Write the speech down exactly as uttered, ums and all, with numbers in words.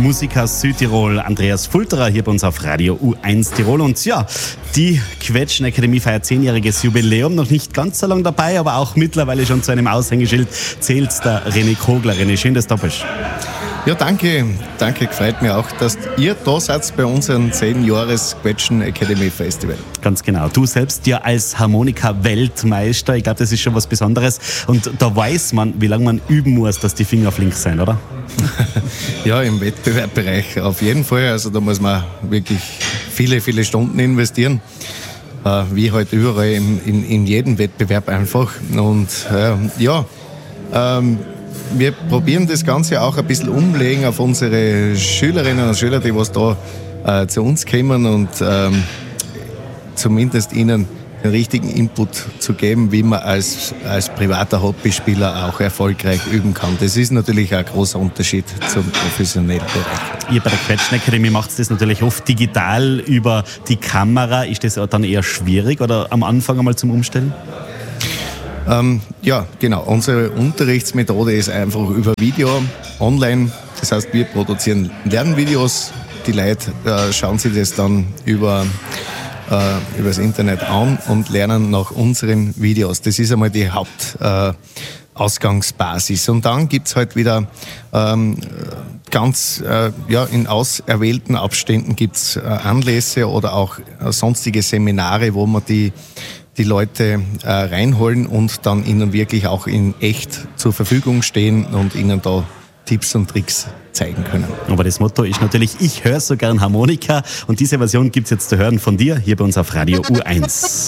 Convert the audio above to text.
Musiker aus Südtirol, Andreas Fulterer, hier bei uns auf Radio U eins Tirol. Und ja, die Quetschen-Akademie feiert zehnjähriges Jubiläum, noch nicht ganz so lange dabei, aber auch mittlerweile schon zu einem Aushängeschild zählt der René Kogler. René, schön, dass du da bist. Ja, danke. Danke, gefreut mich auch, dass ihr da seid bei unserem zehn-Jahres-Quetschen-Akademie-Festival. Ganz genau. Du selbst ja als Harmonika-Weltmeister. Ich glaube, das ist schon was Besonderes. Und da weiß man, wie lange man üben muss, dass die Finger flink sind, oder? Ja, im Wettbewerbbereich auf jeden Fall. Also da muss man wirklich viele, viele Stunden investieren. Äh, wie halt überall in, in, in jedem Wettbewerb einfach. Und äh, ja, ähm, wir probieren das Ganze auch ein bisschen umlegen auf unsere Schülerinnen und Schüler, die was da äh, zu uns kommen und ähm, zumindest ihnen den richtigen Input zu geben, wie man als, als privater Hobbyspieler auch erfolgreich üben kann. Das ist natürlich ein großer Unterschied zum professionellen Bereich. Ihr bei der Quetschen-Akademie macht das natürlich oft digital über die Kamera. Ist das dann eher schwierig oder am Anfang einmal zum Umstellen? Ähm, ja, genau. Unsere Unterrichtsmethode ist einfach über Video, online. Das heißt, wir produzieren Lernvideos. Die Leute äh, schauen sich das dann über, äh, über das Internet an und lernen nach unseren Videos. Das ist einmal die Hauptausgangsbasis. Äh, und dann gibt's halt wieder ähm, ganz äh, ja, in auserwählten Abständen gibt's äh, Anlässe oder auch äh, sonstige Seminare, wo man die die Leute äh, reinholen und dann ihnen wirklich auch in echt zur Verfügung stehen und ihnen da Tipps und Tricks zeigen können. Aber das Motto ist natürlich, ich höre so gern Harmonika und diese Version gibt's jetzt zu hören von dir hier bei uns auf Radio U eins.